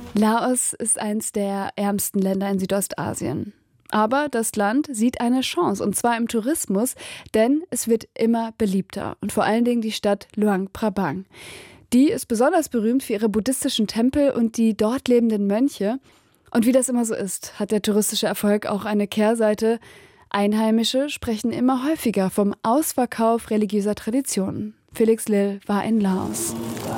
Laos ist eines der ärmsten Länder in Südostasien. Aber das Land sieht eine Chance, und zwar im Tourismus, denn es wird immer beliebter. Und vor allen Dingen die Stadt Luang Prabang. Die ist besonders berühmt für ihre buddhistischen Tempel und die dort lebenden Mönche. Und wie das immer so ist, hat der touristische Erfolg auch eine Kehrseite. Einheimische sprechen immer häufiger vom Ausverkauf religiöser Traditionen. Felix Lill war in Laos.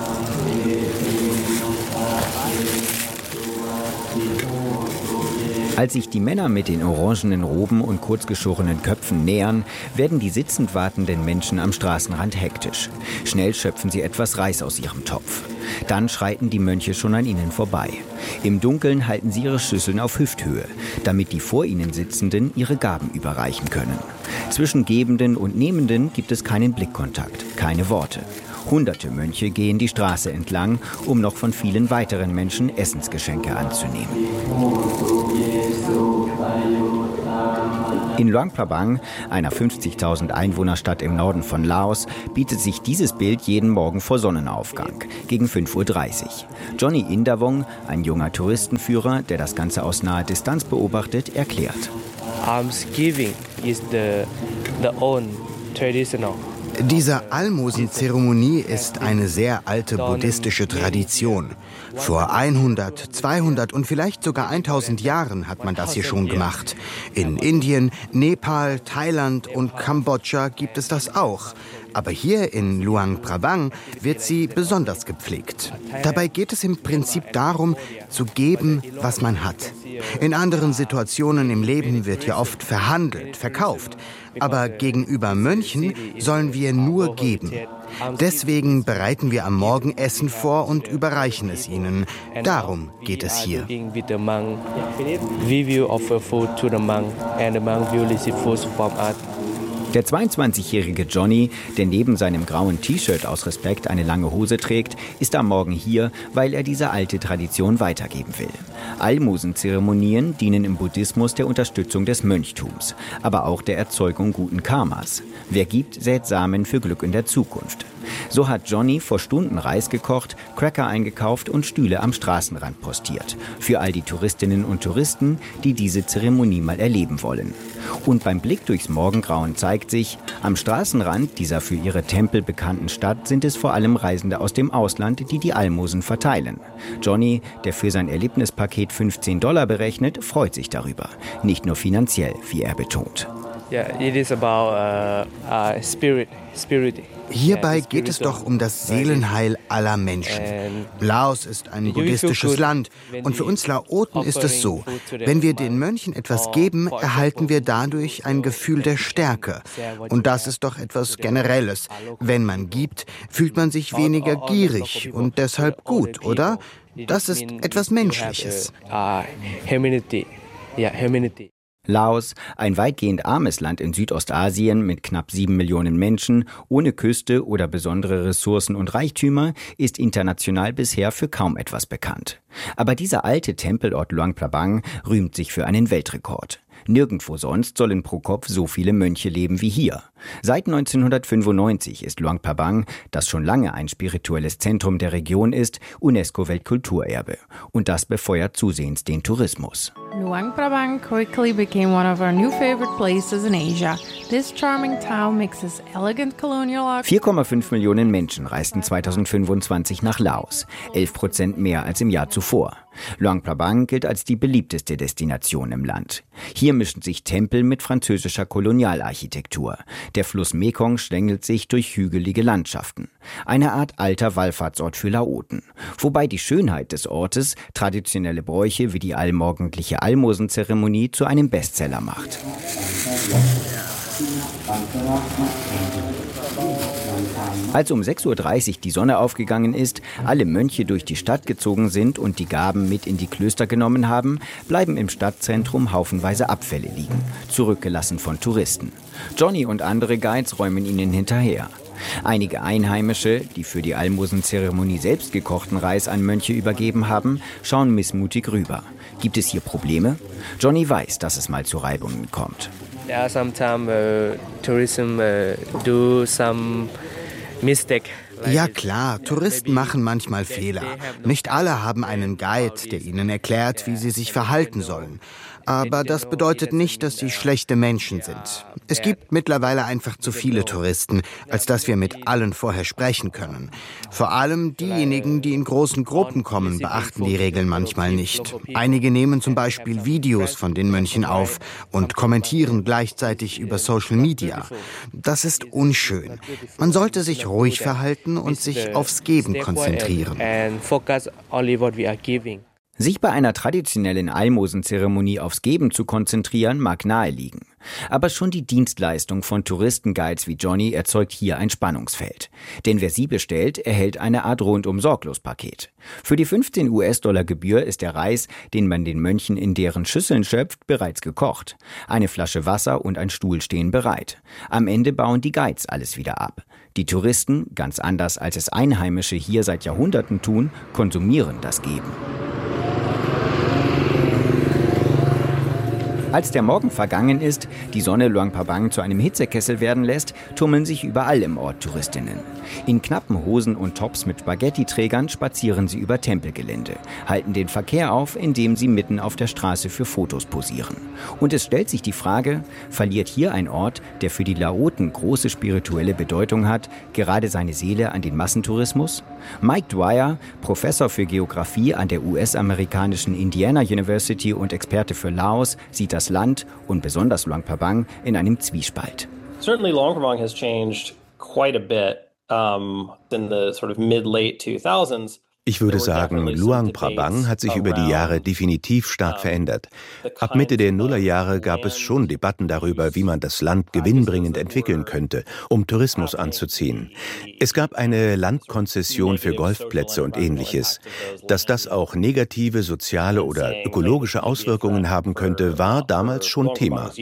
Als sich die Männer mit den orangenen Roben und kurzgeschorenen Köpfen nähern, werden die sitzend wartenden Menschen am Straßenrand hektisch. Schnell schöpfen sie etwas Reis aus ihrem Topf. Dann schreiten die Mönche schon an ihnen vorbei. Im Dunkeln halten sie ihre Schüsseln auf Hüfthöhe, damit die vor ihnen Sitzenden ihre Gaben überreichen können. Zwischen Gebenden und Nehmenden gibt es keinen Blickkontakt, keine Worte. Hunderte Mönche gehen die Straße entlang, um noch von vielen weiteren Menschen Essensgeschenke anzunehmen. In Luang Prabang, einer 50.000 Einwohnerstadt im Norden von Laos, bietet sich dieses Bild jeden Morgen vor Sonnenaufgang, gegen 5:30 Uhr. Johnny Indawong, ein junger Touristenführer, der das Ganze aus naher Distanz beobachtet, erklärt. Almsgiving is the old traditional. Diese Almosenzeremonie ist eine sehr alte buddhistische Tradition. Vor 100, 200 und vielleicht sogar 1000 Jahren hat man das hier schon gemacht. In Indien, Nepal, Thailand und Kambodscha gibt es das auch. Aber hier in Luang Prabang wird sie besonders gepflegt. Dabei geht es im Prinzip darum, zu geben, was man hat. In anderen Situationen im Leben wird hier oft verhandelt, verkauft. Aber gegenüber Mönchen sollen wir nur geben. Deswegen bereiten wir am Morgen Essen vor und überreichen es ihnen. Darum geht es hier. Der 22-jährige Johnny, der neben seinem grauen T-Shirt aus Respekt eine lange Hose trägt, ist am Morgen hier, weil er diese alte Tradition weitergeben will. Almosenzeremonien dienen im Buddhismus der Unterstützung des Mönchtums, aber auch der Erzeugung guten Karmas. Wer gibt, sät Samen für Glück in der Zukunft. So hat Johnny vor Stunden Reis gekocht, Cracker eingekauft und Stühle am Straßenrand postiert. Für all die Touristinnen und Touristen, die diese Zeremonie mal erleben wollen. Und beim Blick durchs Morgengrauen zeigt sich, am Straßenrand dieser für ihre Tempel bekannten Stadt sind es vor allem Reisende aus dem Ausland, die die Almosen verteilen. Johnny, der für sein Erlebnispaket $15 berechnet, freut sich darüber. Nicht nur finanziell, wie er betont. It is about spirit. Hierbei geht es doch um das Seelenheil aller Menschen. Laos ist ein buddhistisches Land und für uns Laoten ist es so, wenn wir den Mönchen etwas geben, erhalten wir dadurch ein Gefühl der Stärke. Und das ist doch etwas Generelles. Wenn man gibt, fühlt man sich weniger gierig und deshalb gut, oder? Das ist etwas Menschliches. Laos, ein weitgehend armes Land in Südostasien mit knapp 7 Millionen Menschen, ohne Küste oder besondere Ressourcen und Reichtümer, ist international bisher für kaum etwas bekannt. Aber dieser alte Tempelort Luang Prabang rühmt sich für einen Weltrekord. Nirgendwo sonst sollen pro Kopf so viele Mönche leben wie hier. Seit 1995 ist Luang Prabang, das schon lange ein spirituelles Zentrum der Region ist, UNESCO-Weltkulturerbe. Und das befeuert zusehends den Tourismus. Luang Prabang quickly became one of our new favorite places in Asia. This charming town mixes elegant colonial art. 4,5 Millionen Menschen reisten 2025 nach Laos, 11% mehr als im Jahr zuvor. Luang Prabang gilt als die beliebteste Destination im Land. Hier mischen sich Tempel mit französischer Kolonialarchitektur. Der Fluss Mekong schlängelt sich durch hügelige Landschaften. Eine Art alter Wallfahrtsort für Laoten. Wobei die Schönheit des Ortes traditionelle Bräuche wie die allmorgendliche Almosenzeremonie zu einem Bestseller macht. Als um 6:30 Uhr die Sonne aufgegangen ist, alle Mönche durch die Stadt gezogen sind und die Gaben mit in die Klöster genommen haben, bleiben im Stadtzentrum haufenweise Abfälle liegen, zurückgelassen von Touristen. Johnny und andere Guides räumen ihnen hinterher. Einige Einheimische, die für die Almosenzeremonie selbst gekochten Reis an Mönche übergeben haben, schauen missmutig rüber. Gibt es hier Probleme? Johnny weiß, dass es mal zu Reibungen kommt. There are sometimes tourism do some mistake. Ja klar, Touristen machen manchmal Fehler. Nicht alle haben einen Guide, der ihnen erklärt, wie sie sich verhalten sollen. Aber das bedeutet nicht, dass sie schlechte Menschen sind. Es gibt mittlerweile einfach zu viele Touristen, als dass wir mit allen vorher sprechen können. Vor allem diejenigen, die in großen Gruppen kommen, beachten die Regeln manchmal nicht. Einige nehmen zum Beispiel Videos von den Mönchen auf und kommentieren gleichzeitig über Social Media. Das ist unschön. Man sollte sich ruhig verhalten und sich aufs Geben konzentrieren. Sich bei einer traditionellen Almosenzeremonie aufs Geben zu konzentrieren, mag naheliegen. Aber schon die Dienstleistung von Touristenguides wie Johnny erzeugt hier ein Spannungsfeld. Denn wer sie bestellt, erhält eine Art Rundum-Sorglos-Paket. Für die 15 US-Dollar Gebühr ist der Reis, den man den Mönchen in deren Schüsseln schöpft, bereits gekocht. Eine Flasche Wasser und ein Stuhl stehen bereit. Am Ende bauen die Guides alles wieder ab. Die Touristen, ganz anders als es Einheimische hier seit Jahrhunderten tun, konsumieren das Geben. Als der Morgen vergangen ist, die Sonne Luang Prabang zu einem Hitzekessel werden lässt, tummeln sich überall im Ort Touristinnen. In knappen Hosen und Tops mit Spaghetti-Trägern spazieren sie über Tempelgelände, halten den Verkehr auf, indem sie mitten auf der Straße für Fotos posieren. Und es stellt sich die Frage, verliert hier ein Ort, der für die Laoten große spirituelle Bedeutung hat, gerade seine Seele an den Massentourismus? Mike Dwyer, Professor für Geografie an der US-amerikanischen Indiana University und Experte für Laos, sieht das Land und besonders Luang Prabang in einem Zwiespalt. Certainly Luang Prabang has changed quite a bit in the sort of mid-late 2000s. Ich würde sagen, Luang Prabang hat sich über die Jahre definitiv stark verändert. Ab Mitte der Nullerjahre gab es schon Debatten darüber, wie man das Land gewinnbringend entwickeln könnte, um Tourismus anzuziehen. Es gab eine Landkonzession für Golfplätze und Ähnliches. Dass das auch negative soziale oder ökologische Auswirkungen haben könnte, war damals schon Thema.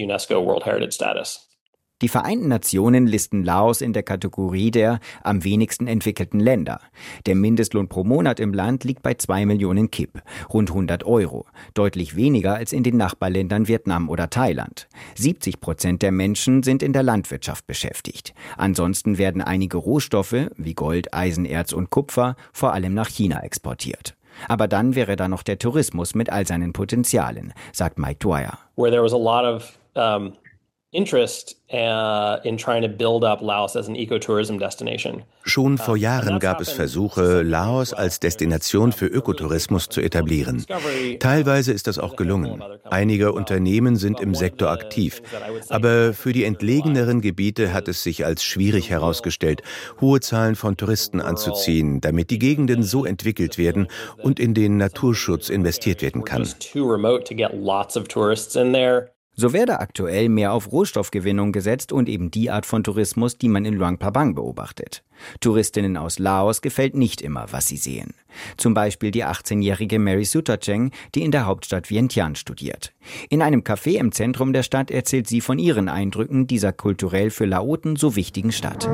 Die Vereinten Nationen listen Laos in der Kategorie der am wenigsten entwickelten Länder. Der Mindestlohn pro Monat im Land liegt bei 2 Millionen Kip, rund 100 €, deutlich weniger als in den Nachbarländern Vietnam oder Thailand. 70% der Menschen sind in der Landwirtschaft beschäftigt. Ansonsten werden einige Rohstoffe wie Gold, Eisenerz und Kupfer vor allem nach China exportiert. Aber dann wäre da noch der Tourismus mit all seinen Potenzialen, sagt Mike Dwyer. Where there was a lot of interest in trying to build up Laos as an ecotourism destination. Schon vor Jahren gab es Versuche, Laos als Destination für Ökotourismus zu etablieren. Teilweise ist das auch gelungen. Einige Unternehmen sind im Sektor aktiv. Aber für die entlegeneren Gebiete hat es sich als schwierig herausgestellt, hohe Zahlen von Touristen anzuziehen, damit die Gegenden so entwickelt werden und in den Naturschutz investiert werden kann. So werde aktuell mehr auf Rohstoffgewinnung gesetzt und eben die Art von Tourismus, die man in Luang Prabang beobachtet. Touristinnen aus Laos gefällt nicht immer, was sie sehen. Zum Beispiel die 18-jährige Mary Sutacheng, die in der Hauptstadt Vientiane studiert. In einem Café im Zentrum der Stadt erzählt sie von ihren Eindrücken dieser kulturell für Laoten so wichtigen Stadt.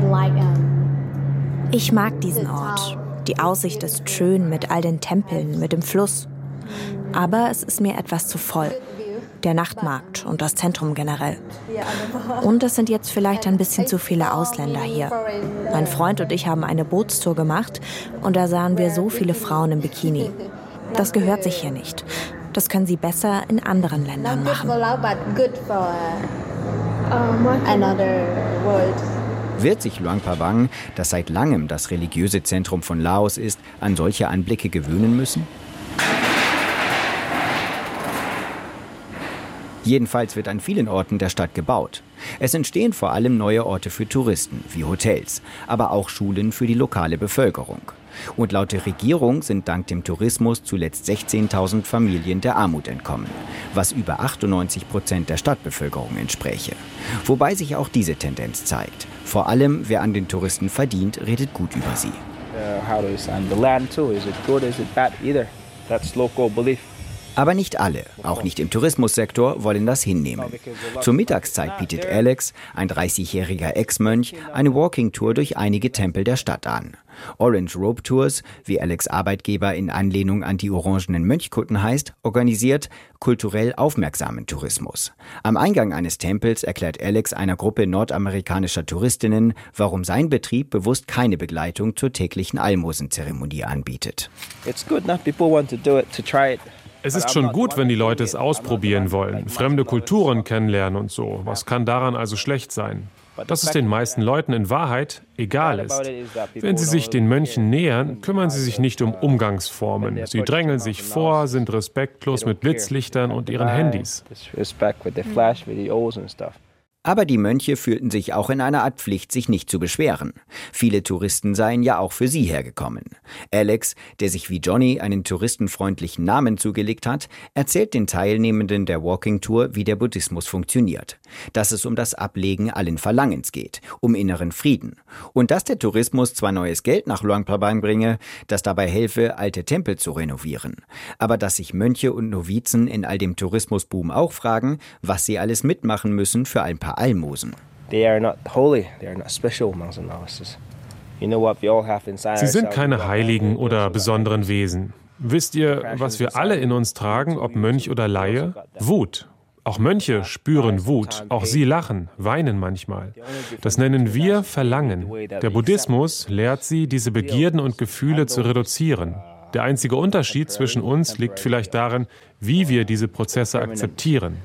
Ich mag diesen Ort. Die Aussicht ist schön mit all den Tempeln, mit dem Fluss. Aber es ist mir etwas zu voll. Der Nachtmarkt und das Zentrum generell. Und es sind jetzt vielleicht ein bisschen zu viele Ausländer hier. Mein Freund und ich haben eine Bootstour gemacht und da sahen wir so viele Frauen im Bikini. Das gehört sich hier nicht. Das können sie besser in anderen Ländern machen. Wird sich Luang Prabang, das seit langem das religiöse Zentrum von Laos ist, an solche Anblicke gewöhnen müssen? Jedenfalls wird an vielen Orten der Stadt gebaut. Es entstehen vor allem neue Orte für Touristen, wie Hotels, aber auch Schulen für die lokale Bevölkerung. Und laut der Regierung sind dank dem Tourismus zuletzt 16.000 Familien der Armut entkommen, was über 98% der Stadtbevölkerung entspräche. Wobei sich auch diese Tendenz zeigt. Vor allem, wer an den Touristen verdient, redet gut über sie. How to design the land too? Is it good? Is it bad? Either. That's local belief. Aber nicht alle, auch nicht im Tourismussektor, wollen das hinnehmen. Zur Mittagszeit bietet Alex, ein 30-jähriger Ex-Mönch, eine Walking-Tour durch einige Tempel der Stadt an. Orange Robe Tours, wie Alex' Arbeitgeber in Anlehnung an die orangenen Mönchkutten heißt, organisiert kulturell aufmerksamen Tourismus. Am Eingang eines Tempels erklärt Alex einer Gruppe nordamerikanischer Touristinnen, warum sein Betrieb bewusst keine Begleitung zur täglichen Almosenzeremonie anbietet. Es ist schon gut, wenn die Leute es ausprobieren wollen, fremde Kulturen kennenlernen und so. Was kann daran also schlecht sein? Dass es den meisten Leuten in Wahrheit egal ist. Wenn sie sich den Mönchen nähern, kümmern sie sich nicht um Umgangsformen. Sie drängeln sich vor, sind respektlos mit Blitzlichtern und ihren Handys. Aber die Mönche fühlten sich auch in einer Art Pflicht, sich nicht zu beschweren. Viele Touristen seien ja auch für sie hergekommen. Alex, der sich wie Johnny einen touristenfreundlichen Namen zugelegt hat, erzählt den Teilnehmenden der Walking Tour, wie der Buddhismus funktioniert. Dass es um das Ablegen allen Verlangens geht, um inneren Frieden. Und dass der Tourismus zwar neues Geld nach Luang Prabang bringe, das dabei helfe, alte Tempel zu renovieren. Aber dass sich Mönche und Novizen in all dem Tourismusboom auch fragen, was sie alles mitmachen müssen für ein paar Almosen. Sie sind keine Heiligen oder besonderen Wesen. Wisst ihr, was wir alle in uns tragen, ob Mönch oder Laie? Wut. Auch Mönche spüren Wut. Auch sie lachen, weinen manchmal. Das nennen wir Verlangen. Der Buddhismus lehrt sie, diese Begierden und Gefühle zu reduzieren. Der einzige Unterschied zwischen uns liegt vielleicht darin, wie wir diese Prozesse akzeptieren.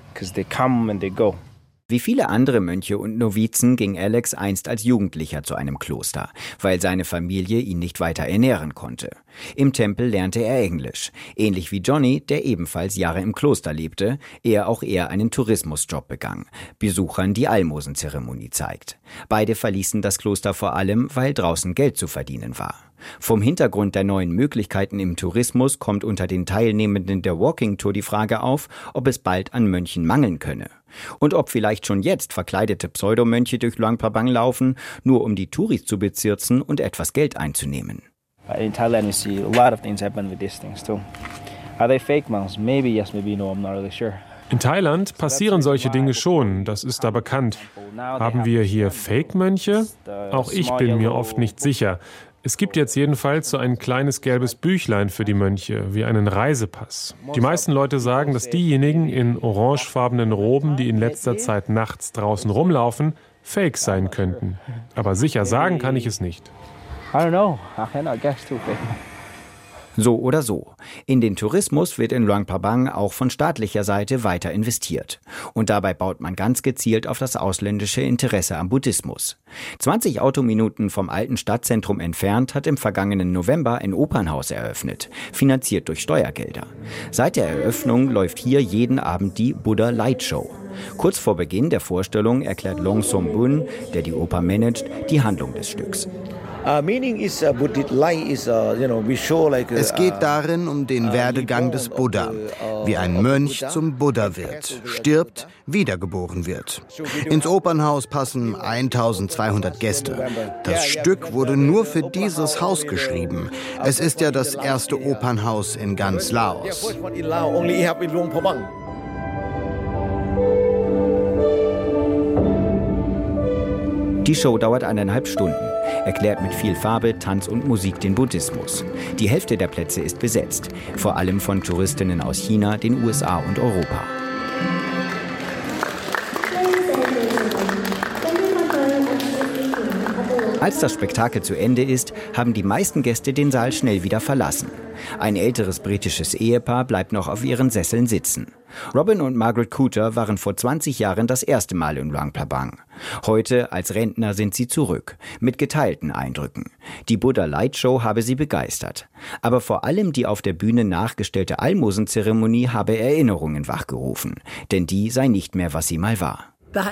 Wie viele andere Mönche und Novizen ging Alex einst als Jugendlicher zu einem Kloster, weil seine Familie ihn nicht weiter ernähren konnte. Im Tempel lernte er Englisch, ähnlich wie Johnny, der ebenfalls Jahre im Kloster lebte, ehe auch er einen Tourismusjob begann, Besuchern die Almosenzeremonie zeigt. Beide verließen das Kloster vor allem, weil draußen Geld zu verdienen war. Vom Hintergrund der neuen Möglichkeiten im Tourismus kommt unter den Teilnehmenden der Walking Tour die Frage auf, ob es bald an Mönchen mangeln könne. Und ob vielleicht schon jetzt verkleidete Pseudomönche durch Luang Prabang laufen, nur um die Touris zu bezirzen und etwas Geld einzunehmen. In Thailand we see a lot of things happen with these things too. Are they fake monks? Maybe yes, maybe no, I'm not really sure. In Thailand passieren solche Dinge schon, das ist da bekannt. Haben wir hier Fake-Mönche? Auch ich bin mir oft nicht sicher. Es gibt jetzt jedenfalls so ein kleines gelbes Büchlein für die Mönche, wie einen Reisepass. Die meisten Leute sagen, dass diejenigen in orangefarbenen Roben, die in letzter Zeit nachts draußen rumlaufen, Fake sein könnten. Aber sicher sagen kann ich es nicht. I don't know. I cannot guess too. So oder so. In den Tourismus wird in Luang Prabang auch von staatlicher Seite weiter investiert. Und dabei baut man ganz gezielt auf das ausländische Interesse am Buddhismus. 20 Autominuten vom alten Stadtzentrum entfernt hat im vergangenen November ein Opernhaus eröffnet, finanziert durch Steuergelder. Seit der Eröffnung läuft hier jeden Abend die Buddha Light Show. Kurz vor Beginn der Vorstellung erklärt Long Som Bun, der die Oper managt, die Handlung des Stücks. Es geht darin um den Werdegang des Buddha, wie ein Mönch zum Buddha wird, stirbt, wiedergeboren wird. Ins Opernhaus passen 1200 Gäste. Das Stück wurde nur für dieses Haus geschrieben. Es ist ja das erste Opernhaus in ganz Laos. Die Show dauert 1,5 Stunden, erklärt mit viel Farbe, Tanz und Musik den Buddhismus. Die Hälfte der Plätze ist besetzt, vor allem von Touristinnen aus China, den USA und Europa. Als das Spektakel zu Ende ist, haben die meisten Gäste den Saal schnell wieder verlassen. Ein älteres britisches Ehepaar bleibt noch auf ihren Sesseln sitzen. Robin und Margaret Cooter waren vor 20 Jahren das erste Mal in Luang Prabang. Heute als Rentner sind sie zurück, mit geteilten Eindrücken. Die Buddha Light Show habe sie begeistert. Aber vor allem die auf der Bühne nachgestellte Almosenzeremonie habe Erinnerungen wachgerufen. Denn die sei nicht mehr, was sie mal war.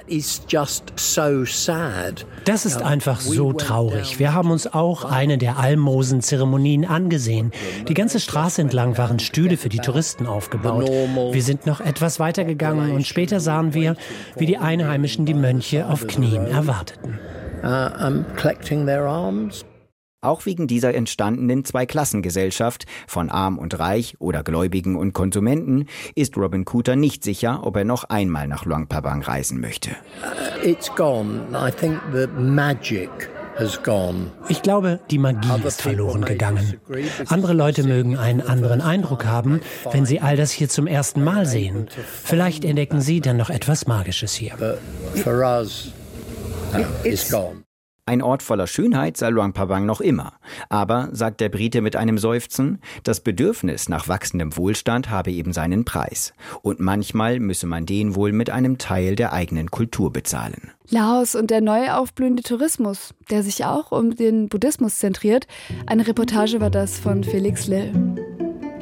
Das ist einfach so traurig. Wir haben uns auch eine der Almosenzeremonien angesehen. Die ganze Straße entlang waren Stühle für die Touristen aufgebaut. Wir sind noch etwas weiter gegangen und später sahen wir, wie die Einheimischen die Mönche auf Knien erwarteten. Auch wegen dieser entstandenen Zweiklassengesellschaft von Arm und Reich oder Gläubigen und Konsumenten ist Robin Cooter nicht sicher, ob er noch einmal nach Luang Prabang reisen möchte. It's gone. I think the magic has gone. Ich glaube, die Magie ist verloren gegangen. Andere Leute mögen einen anderen Eindruck haben, wenn sie all das hier zum ersten Mal sehen. Vielleicht entdecken sie dann noch etwas Magisches hier. For us, it's gone. Ein Ort voller Schönheit sei Luang Prabang noch immer. Aber, sagt der Brite mit einem Seufzen, das Bedürfnis nach wachsendem Wohlstand habe eben seinen Preis. Und manchmal müsse man den wohl mit einem Teil der eigenen Kultur bezahlen. Laos und der neu aufblühende Tourismus, der sich auch um den Buddhismus zentriert. Eine Reportage war das von Felix Lill.